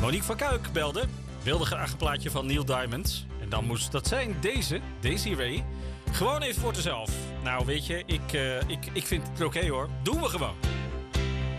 Monique van Kuik belde. Wilde graag een plaatje van Neil Diamond. En dan moest dat zijn Daisy Ray. Gewoon even voor jezelf. Nou, weet je, ik vind het oké hoor. Doen we gewoon.